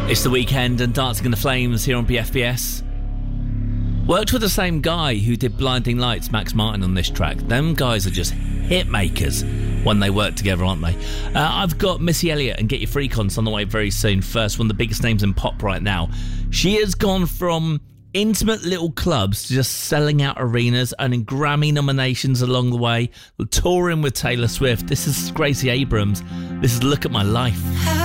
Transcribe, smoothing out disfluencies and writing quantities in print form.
It's the weekend and Dancing in the Flames here on BFBS. Worked with the same guy who did Blinding Lights, Max Martin, on this track. Them guys are just hit makers when they work together, aren't they? I've got Missy Elliott and Get Your Freak-Ons on the way very soon. First, one of the biggest names in pop right now. She has gone from intimate little clubs to just selling out arenas, earning Grammy nominations along the way, touring with Taylor Swift. This is Gracie Abrams. This is Look at My Life.